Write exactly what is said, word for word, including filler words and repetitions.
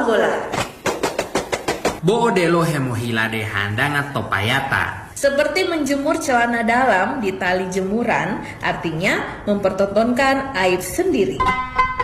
Angola. Bo delo hemohila de handang atau payata. Seperti menjemur celana dalam di tali jemuran, artinya mempertontonkan aib sendiri.